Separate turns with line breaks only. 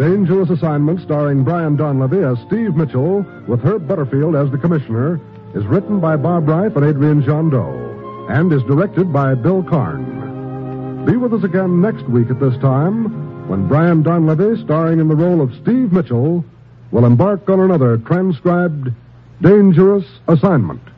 Dangerous Assignment, starring Brian Donlevy as Steve Mitchell, with Herb Butterfield as the commissioner, is written by Bob Reif and Adrian Jondeau, and is directed by Bill Karn. Be with us again next week at this time, when Brian Donlevy, starring in the role of Steve Mitchell, will embark on another transcribed Dangerous Assignment.